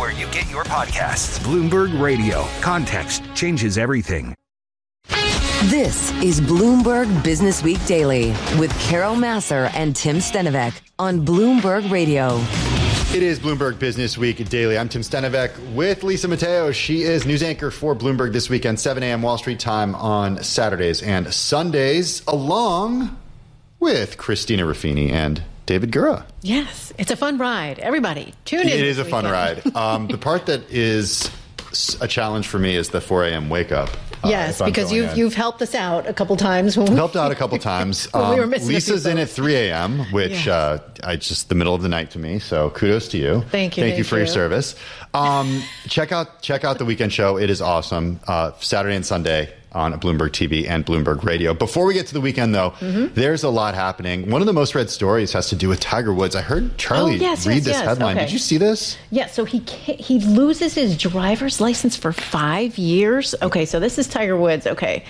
where you get your podcasts. Bloomberg Radio. Context changes everything. This is Bloomberg Business Week Daily with Carol Massar and Tim Stenovec on Bloomberg Radio. It is Bloomberg Business Week Daily. I'm Tim Stenovec with Lisa Mateo. She is news anchor for Bloomberg This Weekend, 7 a.m. Wall Street time on Saturdays and Sundays, along with Christina Ruffini and David Gura. Yes, it's a fun ride. Everybody, tune in. It is a fun ride. The part that is a challenge for me is the 4 a.m. wake up. Yes, because you've helped us out a couple times. When we helped out a couple times. When we were missing Lisa's in at 3 a.m., which I just the middle of the night to me. So kudos to you. Thank you for your service. Check out the weekend show. It is awesome. Saturday and Sunday on Bloomberg TV and Bloomberg Radio. Before we get to the weekend, though, there's a lot happening. One of the most read stories has to do with Tiger Woods. I heard Charlie read this headline. Okay. Did you see this? Yeah, so he loses his driver's license for 5 years. Okay, so this is Tiger Woods. Okay.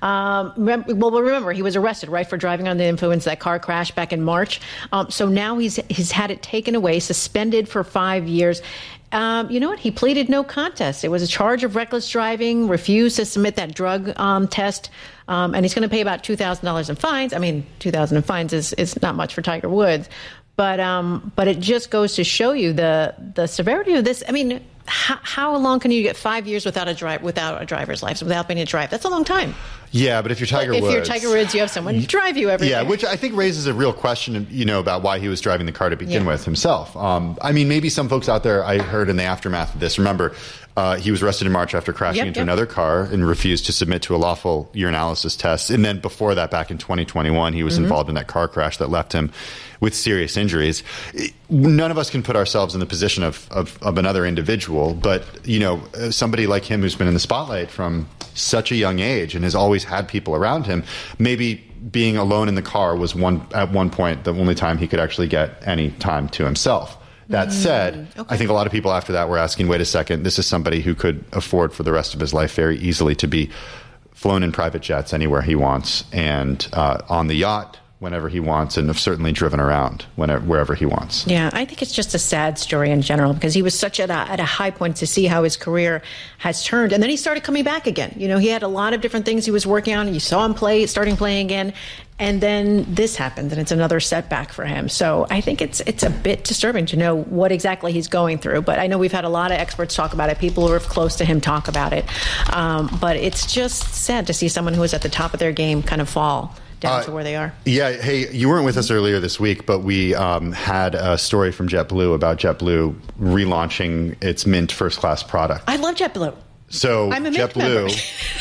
Remember, he was arrested, right, for driving under the influence, that car crash back in March. So now he's had it taken away, suspended for 5 years. You know what? He pleaded no contest. It was a charge of reckless driving, refused to submit that drug test, and he's going to pay about $2,000 in fines. I mean, $2,000 in fines is not much for Tiger Woods, but it just goes to show you the severity of this. I mean, how long can you get 5 years without a driver's license, without being able to drive? That's a long time. Yeah, but if you're Tiger Woods, you have someone drive you every day. Which I think raises a real question, about why he was driving the car to begin with himself. I mean, maybe some folks out there, I heard in the aftermath of this, remember, he was arrested in March after crashing into another car and refused to submit to a lawful urinalysis test. And then before that, back in 2021, he was involved in that car crash that left him with serious injuries. None of us can put ourselves in the position of another individual, but, somebody like him who's been in the spotlight from such a young age and has always had people around him, maybe being alone in the car was at one point the only time he could actually get any time to himself. That said, I think a lot of people after that were asking, wait a second, this is somebody who could afford for the rest of his life very easily to be flown in private jets anywhere he wants and on the yacht whenever he wants, and have certainly driven around wherever he wants. Yeah, I think it's just a sad story in general, because he was such at a high point to see how his career has turned. And then he started coming back again. He had a lot of different things he was working on. You saw him starting playing again. And then this happened, and it's another setback for him. So I think it's a bit disturbing to know what exactly he's going through. But I know we've had a lot of experts talk about it. People who are close to him talk about it. But it's just sad to see someone who is at the top of their game kind of fall down to where they are. Yeah. Hey, you weren't with us earlier this week, but we had a story from JetBlue about JetBlue relaunching its Mint first class product. I love JetBlue. So JetBlue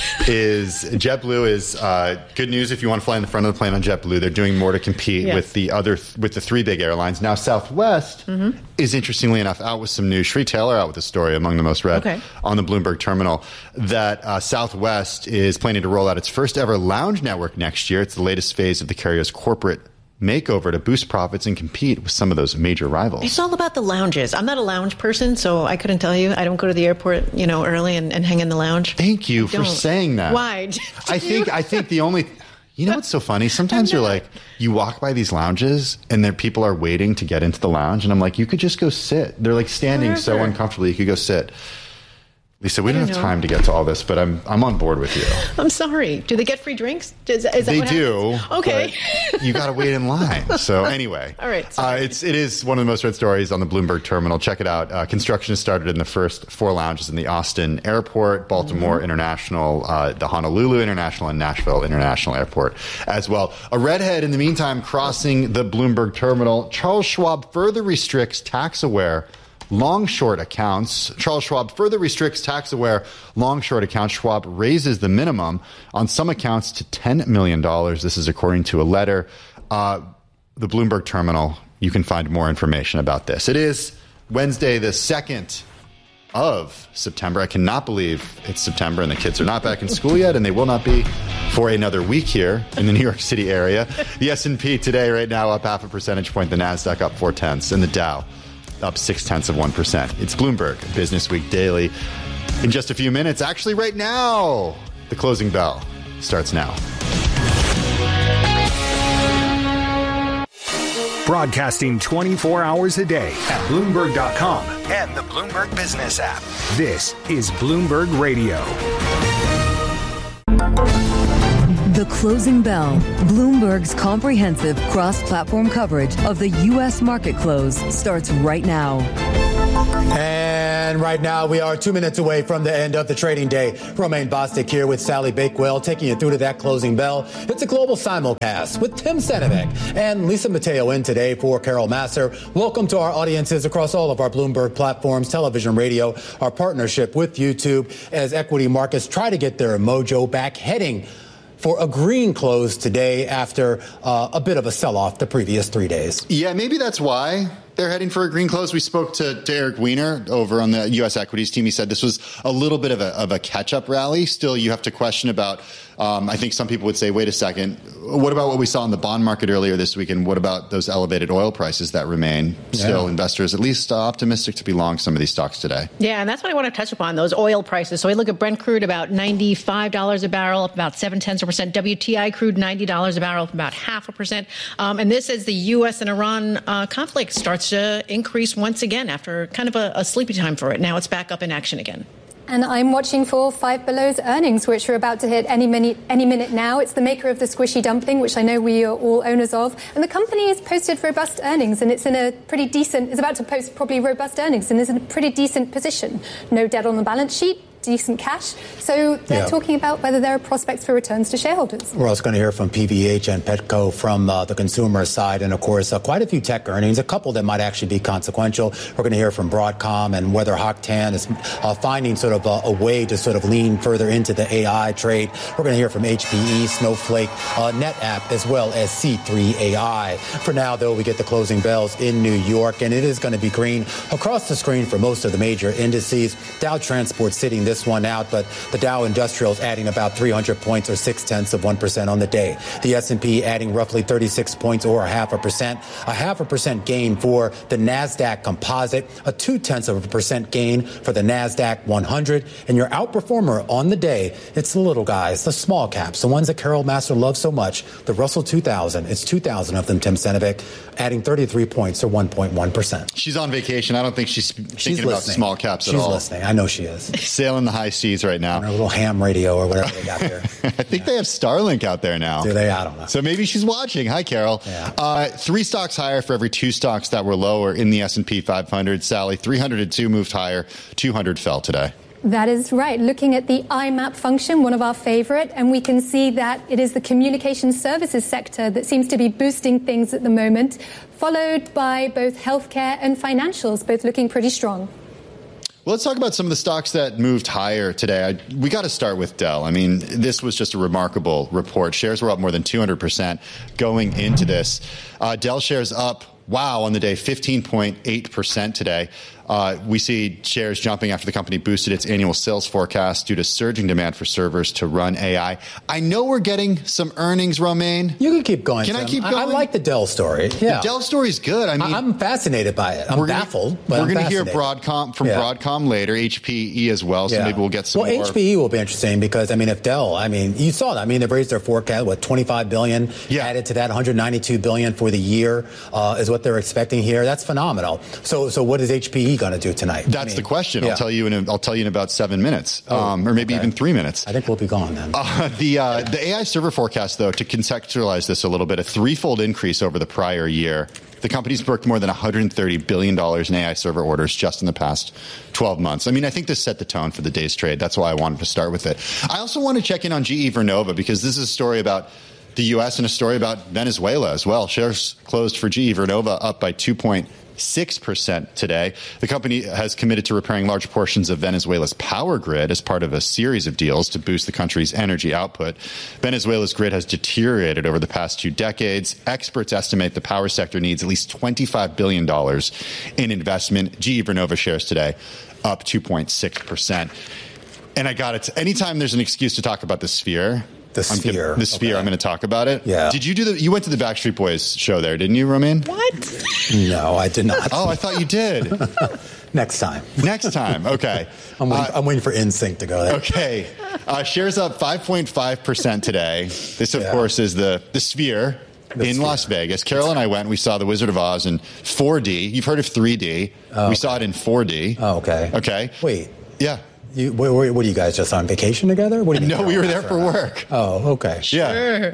is good news if you want to fly in the front of the plane on JetBlue. They're doing more to compete with the three big airlines. Now Southwest is, interestingly enough, out with some news. Shri Taylor out with a story among the most read on the Bloomberg terminal that Southwest is planning to roll out its first ever lounge network next year. It's the latest phase of the carrier's corporate makeover to boost profits and compete with some of those major rivals. It's all about the lounges. I'm not a lounge person, so I couldn't tell you. I don't go to the airport, early and hang in the lounge. Thank you for saying that. Why? I think the only... what's so funny? Sometimes you're like, you walk by these lounges and people are waiting to get into the lounge, and I'm like, you could just go sit. They're like standing so uncomfortably. You could go sit. Lisa, we don't have time to get to all this, but I'm on board with you. I'm sorry. Do they get free drinks? Is that they do. Okay. But you got to wait in line. So anyway. All right. It is one of the most read stories on the Bloomberg terminal. Check it out. Construction has started in the first 4 lounges in the Austin Airport, Baltimore International, the Honolulu International, and Nashville International Airport as well. A redhead, in the meantime, crossing the Bloomberg terminal. Charles Schwab further restricts tax-aware long-short accounts. Charles Schwab further restricts tax-aware long-short accounts. Schwab raises the minimum on some accounts to $10 million. This is according to a letter. The Bloomberg terminal, you can find more information about this. It is Wednesday, the 2nd of September. I cannot believe it's September and the kids are not back in school yet, and they will not be for another week here in the New York City area. The S&P today right now up 0.5 percentage point. The NASDAQ up 0.4, and the Dow up 0.6%. It's Bloomberg Business Week Daily. In just a few minutes, actually right now, the closing bell starts now. Broadcasting 24 hours a day at Bloomberg.com and the Bloomberg Business app. This is Bloomberg Radio. The Closing Bell, Bloomberg's comprehensive cross-platform coverage of the U.S. market close, starts right now. And right now, we are 2 minutes away from the end of the trading day. Romaine Bostick here with Sally Bakewell, taking you through to that closing bell. It's a global simulcast with Tim Stenovic and Lisa Mateo in today for Carol Massar. Welcome to our audiences across all of our Bloomberg platforms, television, radio, our partnership with YouTube as equity markets try to get their mojo back, heading for a green close today after a bit of a sell-off the previous 3 days. Yeah, maybe that's why they're heading for a green close. We spoke to Eric Weiner over on the U.S. equities team. He said this was a little bit of a catch-up rally. Still, you have to question about, I think some people would say, wait a second, what about what we saw in the bond market earlier this week, and what about those elevated oil prices that remain? Still, investors at least optimistic to be long some of these stocks today. Yeah, and that's what I want to touch upon, those oil prices. So we look at Brent crude, about $95 a barrel, up about 0.7%. WTI crude, $90 a barrel, up about 0.5%. And this as the U.S. and Iran conflict starts to increase once again after kind of a sleepy time for it. Now it's back up in action again. And I'm watching for Five Below's earnings, which are about to hit any minute now. It's the maker of the squishy dumpling, which I know we are all owners of. And the company has posted robust earnings, and it's about to post probably robust earnings, and is in a pretty decent position. No debt on the balance sheet, decent cash. So they're talking about whether there are prospects for returns to shareholders. We're also going to hear from PVH and Petco from the consumer side. And, of course, quite a few tech earnings, a couple that might actually be consequential. We're going to hear from Broadcom and whether Hock Tan is finding sort of a way to sort of lean further into the AI trade. We're going to hear from HPE, Snowflake, NetApp, as well as C3 AI. For now, though, we get the closing bells in New York, and it is going to be green across the screen for most of the major indices. Dow Transport sitting this one out, but the Dow Industrials adding about 300 points or 0.6% on the day. The S&P adding roughly 36 points or 0.5%. A 0.5% gain for the NASDAQ Composite, a 0.2% gain for the NASDAQ 100. And your outperformer on the day, it's the little guys, the small caps, the ones that Carol Massar loves so much, the Russell 2000. It's 2,000 of them, Tim Stenovic, adding 33 points or 1.1%. She's on vacation. I don't think she's thinking listening about small caps at all. She's listening. I know she is. Sailing the high seas right now. On her little ham radio or whatever they got there. I think they have Starlink out there now. Do they? I don't know. So maybe she's watching. Hi, Carol. Yeah. 3 stocks higher for every 2 stocks that were lower in the S&P 500. Sally, 302 moved higher, 200 fell today. That is right. Looking at the IMAP function, one of our favorite, and we can see that it is the communication services sector that seems to be boosting things at the moment, followed by both healthcare and financials, both looking pretty strong. Well, let's talk about some of the stocks that moved higher today. We got to start with Dell. I mean, this was just a remarkable report. Shares were up more than 200% going into this. Dell shares up, on the day, 15.8% today. We see shares jumping after the company boosted its annual sales forecast due to surging demand for servers to run AI. I know we're getting some earnings, Romaine. You can keep going. Can I keep going? I like the Dell story. Yeah. The Dell story is good. I mean, I'm fascinated by it. I'm baffled. But we're going to hear Broadcom later, HPE as well. So maybe we'll get some more. Well, HPE will be interesting because, if Dell, you saw that. They've raised their forecast, $25 billion added to that, $192 billion for the year is what they're expecting here. That's phenomenal. So what is HPE going to do tonight? That's the question. Yeah. I'll tell you in about 7 minutes, or maybe even 3 minutes. I think we'll be gone then. The AI server forecast, though, to contextualize this a little bit, a 3-fold increase over the prior year. The company's booked more than $130 billion in AI server orders just in the past 12 months. I think this set the tone for the day's trade. That's why I wanted to start with it. I also want to check in on GE Vernova because this is a story about the U.S. and a story about Venezuela as well. Shares closed for GE Vernova up by 2.6% today. The company has committed to repairing large portions of Venezuela's power grid as part of a series of deals to boost the country's energy output. Venezuela's grid has deteriorated over the past 2 decades. Experts estimate the power sector needs at least $25 billion in investment. GE Vernova shares today up 2.6%. And I got it. Anytime there's an excuse to talk about the Sphere, I'm going to talk about it. Yeah. Did you you went to the Backstreet Boys show there, didn't you, Romaine? What? No, I did not. Oh, I thought you did. Next time. Okay. I'm waiting for NSYNC to go there. Okay. Shares up 5.5% today. This, of course, is the Sphere. in Las Vegas. Carol and I went. We saw The Wizard of Oz in 4D. You've heard of 3D. We saw it in 4D. Oh, okay. Okay. Wait. Yeah. What are you guys just on vacation together? What do you mean? No, we were there for work. Oh, okay. Yeah.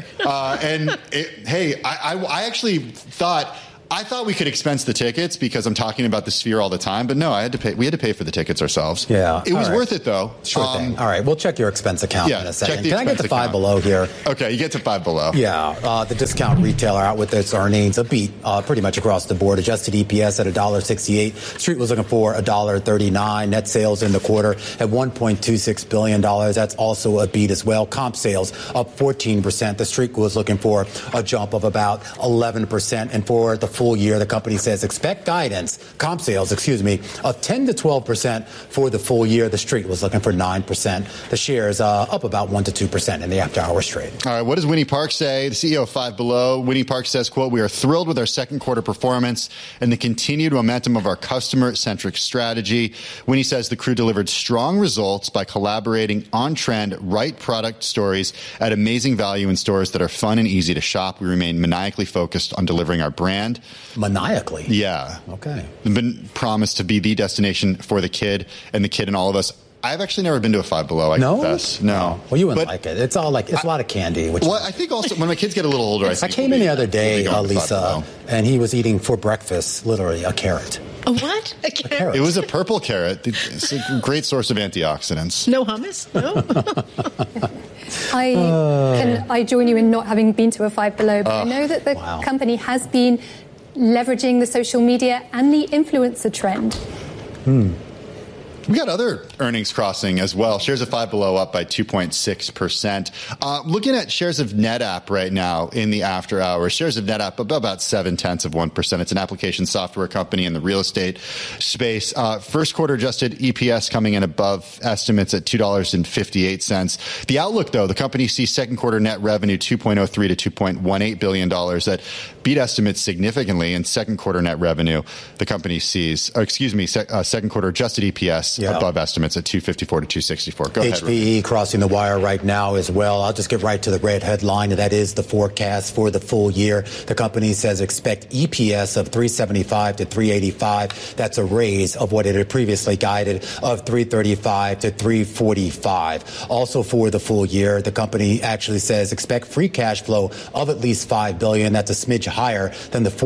I actually thought... I thought we could expense the tickets because I'm talking about the Sphere all the time, but no, we had to pay for the tickets ourselves. Yeah. It was worth it, though. Sure thing. All right, we'll check your expense account in a second. Can I get to Five Below here? Okay, you get to Five Below. Yeah, the discount retailer out with its earnings, a beat pretty much across the board. Adjusted EPS at $1.68. Street was looking for $1.39. Net sales in the quarter at $1.26 billion. That's also a beat as well. Comp sales up 14%. The Street was looking for a jump of about 11%. And for the full year, the company says expect comp sales, of 10 to 12% for the full year. The Street was looking for 9%. The shares up about 1 to 2% in the after-hours trade. All right, what does Winnie Park say? The CEO of Five Below. Winnie Park says, quote, "We are thrilled with our second quarter performance and the continued momentum of our customer-centric strategy." Winnie says the crew delivered strong results by collaborating on trend, right product stories at amazing value in stores that are fun and easy to shop. We remain maniacally focused on delivering our brand. Maniacally? Yeah. Okay. We've been promised to be the destination for the kid and all of us. I've actually never been to a Five Below, I confess. No. Well, you wouldn't like it. It's all like, it's a lot of candy. I think also when my kids get a little older, I came in the other day, Lisa, and he was eating for breakfast, literally, a carrot. A what? A carrot? It was a purple carrot. It's a great source of antioxidants. No hummus? No? Can I join you in not having been to a Five Below? But I know that the company has been leveraging the social media and the influencer trend. We got other earnings crossing as well. Shares of Five Below up by 2.6%. Looking at shares of NetApp right now in the after hours, shares of NetApp about 0.7%. It's an application software company in the real estate space. First quarter adjusted EPS coming in above estimates at $2.58. The outlook, though, the company sees second quarter net revenue $2.03 to $2.18 billion. That beat estimates significantly. In second quarter net revenue, the company sees, second quarter adjusted EPS above estimates at $2.54 to $2.64. Go ahead. HPE crossing the wire right now as well. I'll just get right to the red headline. That is the forecast for the full year. The company says expect EPS of $3.75 to $3.85. That's a raise of what it had previously guided of $3.35 to $3.45. Also for the full year, the company actually says expect free cash flow of at least $5 billion. That's a smidge higher than the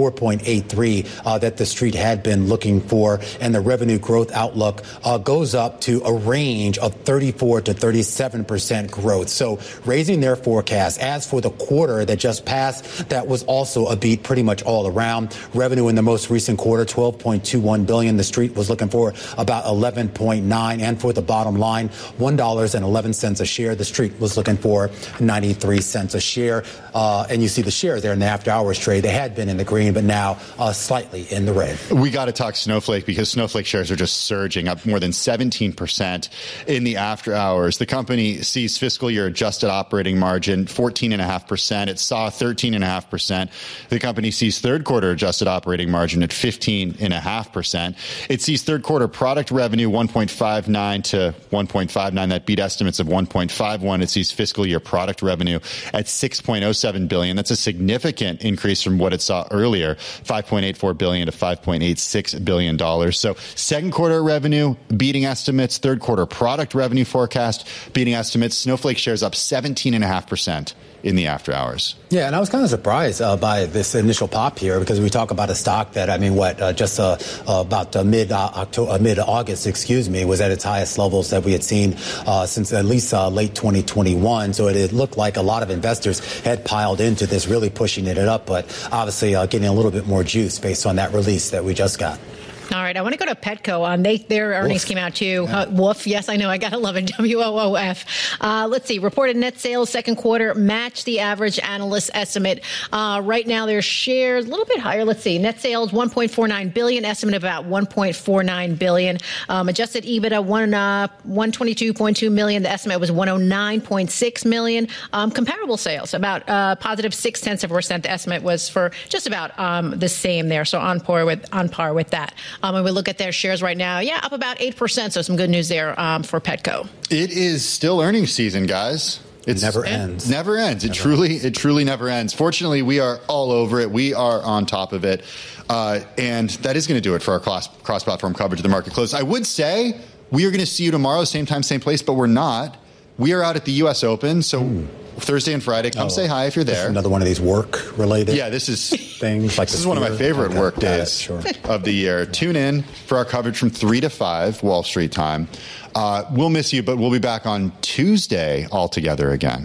4.83 that the Street had been looking for. And the revenue growth outlook goes up to a range of 34 to 37% growth. So raising their forecast. As for the quarter that just passed, that was also a beat pretty much all around. Revenue in the most recent quarter, $12.21 billion. The Street was looking for about 11.9. And for the bottom line, $1.11 a share. The Street was looking for 93 cents a share. And you see the shares there in the after hours trade. They had been in the green, but now slightly in the red. We got to talk Snowflake because Snowflake shares are just surging up more than 17% in the after hours. The company sees fiscal year adjusted operating margin 14.5%. It saw 13.5%. The company sees third quarter adjusted operating margin at 15.5%. It sees third quarter product revenue 1.59 to 1.59. That beat estimates of 1.51. It sees fiscal year product revenue at $6.07 billion. That's a significant increase from what it saw earlier, $5.84 billion to $5.86 billion. So second quarter revenue beating estimates, third quarter product revenue forecast beating estimates. Snowflake shares up 17.5% in the after hours. Yeah, and I was kind of surprised by this initial pop here because we talk about a stock that, just about mid-August, was at its highest levels that we had seen since at least late 2021. So it looked like a lot of investors had piled into this, really pushing it up, but obviously getting a little bit more juice based on that release that we just got. All right, I want to go to Petco. Their earnings came out too. Woof. Yes, I know. I got to love it. WOOF. Let's see. Reported net sales second quarter matched the average analyst estimate. Right now, their shares a little bit higher. Let's see. Net sales $1.49 billion. Estimate about $1.49 billion. Adjusted EBITDA $122.2 million. The estimate was $109.6 million. Comparable sales about positive 0.6%. The estimate was for just about the same there. So on par with that. When we look at their shares right now, up about 8%. So some good news there for Petco. It is still earnings season, guys. It never ends. Never ends. It truly never ends. Fortunately, we are all over it. We are on top of it. And that is going to do it for our cross-platform coverage of the market close. I would say we are going to see you tomorrow, same time, same place, but we're not. We are out at the U.S. Open, so Thursday and Friday. Come say hi if you're there. Another one of these work-related this is things. Like this is one of my favorite work days of the year. Tune in for our coverage from 3 to 5 Wall Street time. We'll miss you, but we'll be back on Tuesday all together again.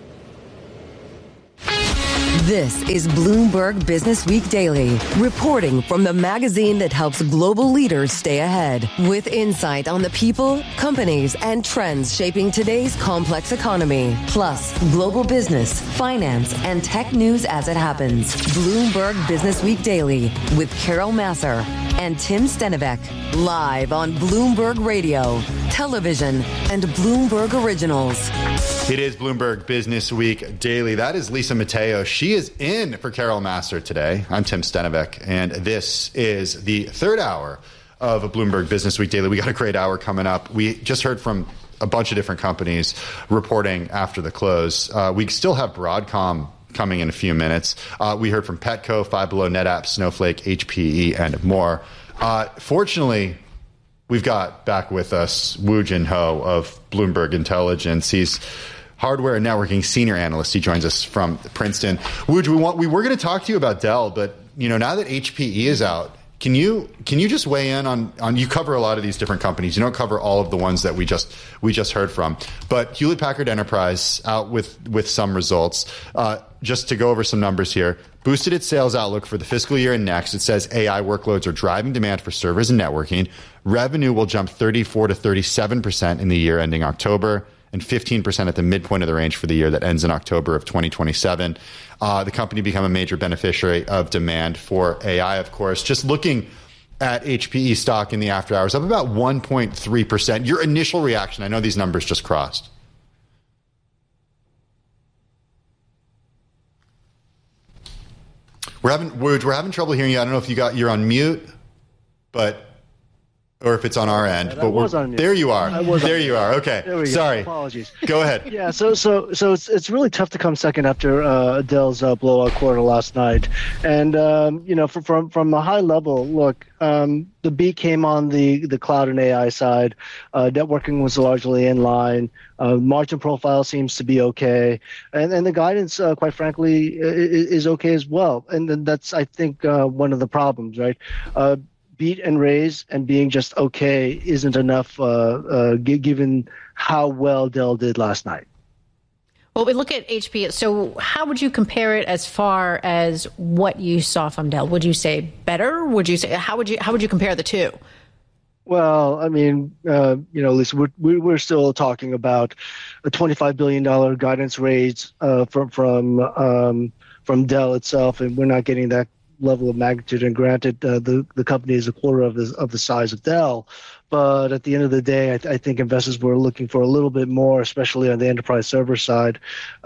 This is Bloomberg Business Week Daily, reporting from the magazine that helps global leaders stay ahead, with insight on the people, companies, and trends shaping today's complex economy, plus global business, finance, and tech news as it happens. Bloomberg Business Week Daily with Carol Massar and Tim Stenivek, live on Bloomberg Radio, television, and Bloomberg Originals. It is Bloomberg Business Week Daily. That is Lisa Mateo. She is in for Carol Massar today. I'm Tim Stenivek, and this is the third hour of a Bloomberg Business Week Daily. We got a great hour coming up. We just heard from a bunch of different companies reporting after the close. We still have Broadcom coming in a few minutes. We heard from Petco, Five Below, NetApp, Snowflake, HPE, and more. Fortunately, we've got back with us Woo Jin Ho of Bloomberg Intelligence. He's hardware and networking senior analyst. He joins us from Princeton. Wooj, we were going to talk to you about Dell, but now that HPE is out, can you just weigh in on you cover a lot of these different companies. You don't cover all of the ones that we just heard from, but Hewlett Packard Enterprise out with some results. Just to go over some numbers here, boosted its sales outlook for the fiscal year and next. It says AI workloads are driving demand for servers and networking. Revenue will jump 34 to 37% in the year ending October, and 15% at the midpoint of the range for the year that ends in October of 2027. The company become a major beneficiary of demand for AI, of course. Just looking at HPE stock in the after hours, up about 1.3%. Your initial reaction, I know these numbers just crossed. We're having trouble hearing you. I don't know if you're on mute, or if it's on our end. But there you are. There you are. Okay. There we go. Sorry. Apologies. Go ahead. Yeah. So it's really tough to come second after Dell's blowout quarter last night, and from a high level, look, the beat came on the cloud and AI side. Networking was largely in line. Margin profile seems to be okay, and the guidance, quite frankly, is okay as well. And then that's, I think, one of the problems, right? Beat and raise and being just okay isn't enough given how well Dell did last night. Well, we look at HP. So how would you compare it as far as what you saw from Dell? Would you say better? Would you say how would you compare the two? Well, I mean, Lisa, we're still talking about a $25 billion guidance raise from Dell itself, and we're not getting that level of magnitude. And granted, the company is a quarter of the size of Dell, but at the end of the day, I think investors were looking for a little bit more, especially on the enterprise server side,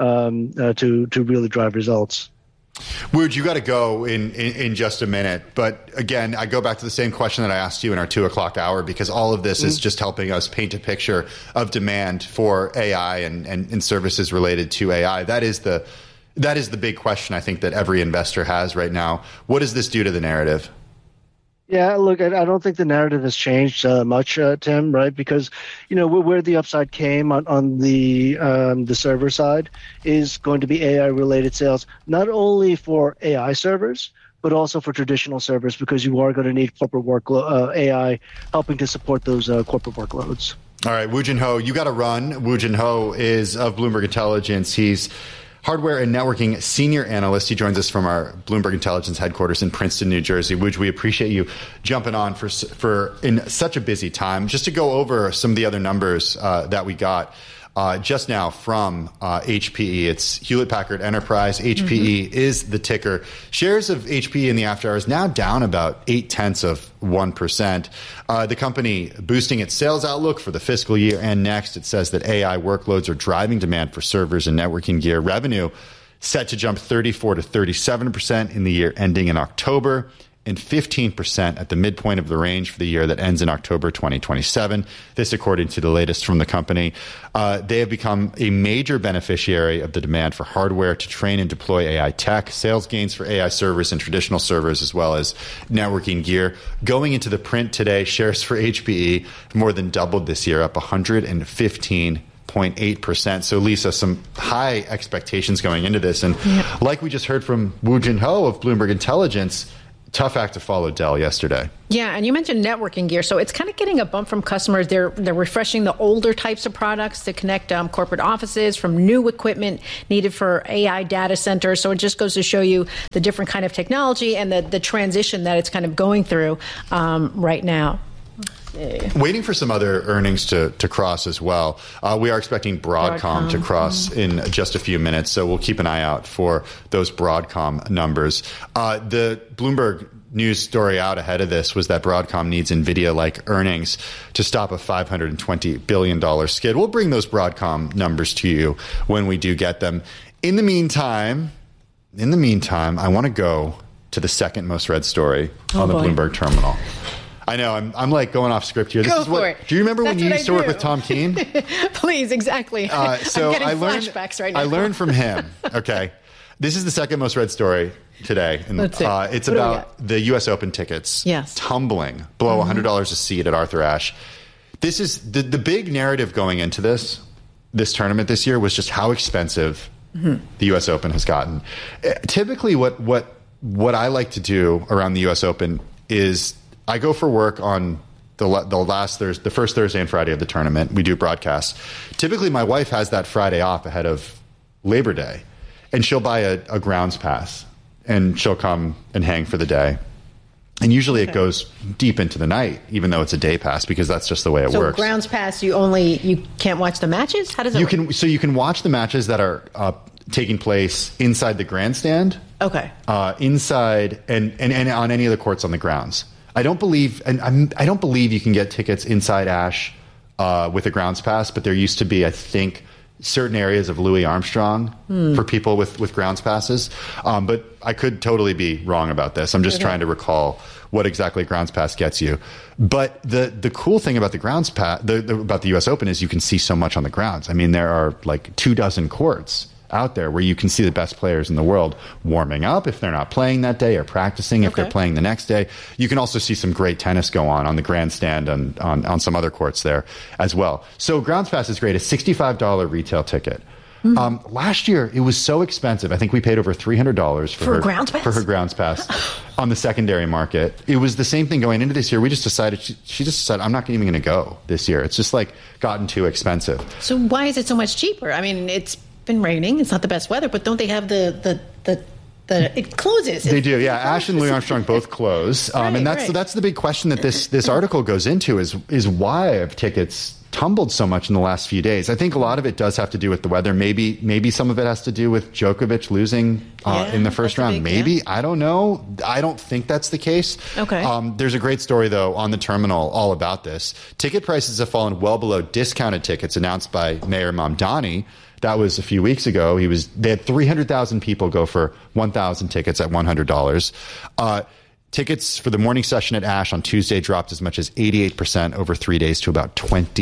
to really drive results. Wooj, you got to go in just a minute. But again, I go back to the same question that I asked you in our 2 o'clock hour, because all of this is just helping us paint a picture of demand for AI and services related to AI. That is the big question, I think, that every investor has right now. What does this do to the narrative? Yeah, look, I don't think the narrative has changed much, Tim, right? Because, where the upside came on the server side is going to be AI-related sales, not only for AI servers, but also for traditional servers, because you are going to need corporate workload AI helping to support those corporate workloads. All right, Woo Jin Ho, you got to run. Woo Jin Ho is of Bloomberg Intelligence. He's hardware and networking senior analyst. He joins us from our Bloomberg Intelligence headquarters in Princeton, New Jersey. Wooj, we appreciate you jumping on for in such a busy time. Just to go over some of the other numbers that we got just now from HPE. It's Hewlett Packard Enterprise. HPE is the ticker. Shares of HPE in the after hours now down about 0.8%. The company boosting its sales outlook for the fiscal year and next. It says that AI workloads are driving demand for servers and networking gear. Revenue set to jump 34 to 37% in the year ending in October, and 15% at the midpoint of the range for the year that ends in October 2027. This, according to the latest from the company. They have become a major beneficiary of the demand for hardware to train and deploy AI tech, sales gains for AI servers and traditional servers, as well as networking gear. Going into the print today, shares for HPE more than doubled this year, up 115.8%. So, Lisa, some high expectations going into this. And like we just heard from Woo Jin Ho of Bloomberg Intelligence, tough act to follow Dell yesterday. Yeah, and you mentioned networking gear. So it's kind of getting a bump from customers. They're refreshing the older types of products to connect corporate offices from new equipment needed for AI data centers. So it just goes to show you the different kind of technology and the transition that it's kind of going through right now. Waiting for some other earnings to cross as well. We are expecting Broadcom to cross in just a few minutes, so we'll keep an eye out for those Broadcom numbers. The Bloomberg news story out ahead of this was that Broadcom needs NVIDIA-like earnings to stop a $520 billion skid. We'll bring those Broadcom numbers to you when we do get them. In the meantime, I want to go to the second most read story on the Bloomberg terminal. I know, I'm like going off script here. Go for it. Do you remember when you used to work with Tom Keene? Please, exactly. So I'm getting flashbacks right now. I learned from him. Okay. This is the second most read story today. And, Let's see. It's about the U.S. Open tickets tumbling below $100 a seat at Arthur Ashe. This is the big narrative going into this tournament this year was just how expensive the U.S. Open has gotten. Typically, what I like to do around the U.S. Open is I go for work on the first Thursday and Friday of the tournament. We do broadcasts. Typically, my wife has that Friday off ahead of Labor Day, and she'll buy a grounds pass, and she'll come and hang for the day. And usually it goes deep into the night, even though it's a day pass, because that's just the way it works. So grounds pass, you can't watch the matches? How does it work? So you can watch the matches that are taking place inside the grandstand. Okay. Inside and on any of the courts on the grounds. I don't believe you can get tickets inside Ashe with a grounds pass, but there used to be, I think, certain areas of Louis Armstrong for people with grounds passes. But I could totally be wrong about this. I'm just trying to recall what exactly grounds pass gets you. But the cool thing about the grounds pass, about the U.S. Open, is you can see so much on the grounds. I mean, there are like 24 courts out there where you can see the best players in the world warming up if they're not playing that day, or practicing if they're playing the next day. You can also see some great tennis go on the grandstand and on some other courts there as well. So grounds pass is great. A $65 retail ticket. Last year it was so expensive. I think we paid over $300 for her grounds pass on the secondary market. It was the same thing going into this year. We just decided, she just said, I'm not even going to go this year. It's just like gotten too expensive. So why is it so much cheaper? I mean, it's been raining. It's not the best weather, but don't they have the it closes? They do, yeah. Ashe and Louis Armstrong both close, and that's the big question that this article goes into is why have tickets tumbled so much in the last few days? I think a lot of it does have to do with the weather. Maybe some of it has to do with Djokovic losing in the first round. I don't know. I don't think that's the case. Okay. There's a great story though on the terminal all about this. Ticket prices have fallen well below discounted tickets announced by Mayor Mamdani. That was a few weeks ago. They had 300,000 people go for 1,000 tickets at $100. Tickets for the morning session at Ashe on Tuesday dropped as much as 88% over 3 days to about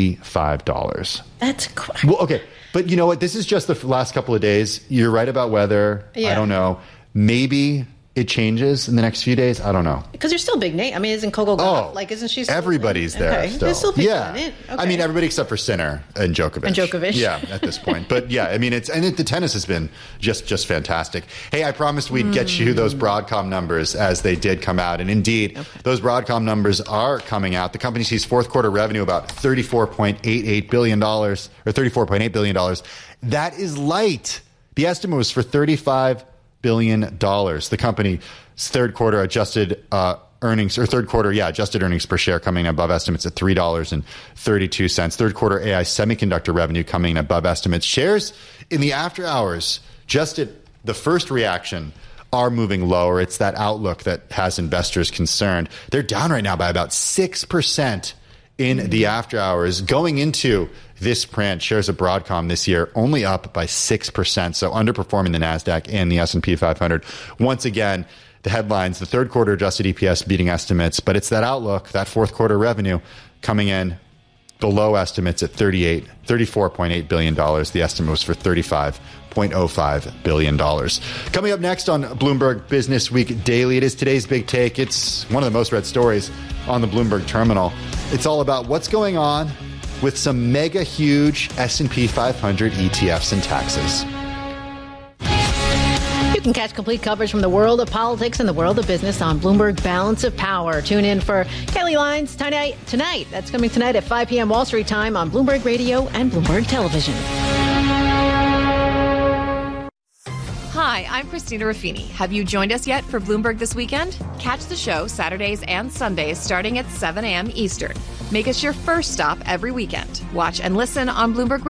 $25. That's crazy. Well, okay. But you know what? This is just the last couple of days. You're right about weather. Yeah. I don't know. Maybe it changes in the next few days. I don't know. Because you're still big name. I mean, isn't Coco Gauff, isn't she still everybody's there still. There's still people in it. Okay. I mean, everybody except for Sinner and Djokovic. Yeah, at this point. But yeah, I mean, the tennis has been just fantastic. Hey, I promised we'd get you those Broadcom numbers as they did come out. And indeed, those Broadcom numbers are coming out. The company sees fourth quarter revenue about $34.88 billion, or $34.8 billion. That is light. The estimate was for $35 billion. The company's third quarter adjusted earnings per share coming above estimates at $3.32. Third quarter AI semiconductor revenue coming above estimates. Shares in the after hours, just at the first reaction, are moving lower. It's that outlook that has investors concerned. They're down right now by about 6% in the after hours. Going into this print, shares of Broadcom this year only up by 6%, so underperforming the NASDAQ and the S&P 500. Once again, the headlines, the third quarter adjusted EPS beating estimates, but it's that outlook, that fourth quarter revenue coming in below estimates at $34.8 billion. The estimate was for $35.05 billion. Coming up next on Bloomberg Business Week Daily, it is today's big take. It's one of the most read stories on the Bloomberg terminal. It's all about what's going on with some mega huge S&P 500 ETFs and taxes. You can catch complete coverage from the world of politics and the world of business on Bloomberg Balance of Power. Tune in for Kelly Lyons tonight. That's coming tonight at 5 p.m. Wall Street time on Bloomberg Radio and Bloomberg Television. Hi, I'm Christina Ruffini. Have you joined us yet for Bloomberg This Weekend? Catch the show Saturdays and Sundays starting at 7 a.m. Eastern. Make us your first stop every weekend. Watch and listen on Bloomberg Radio.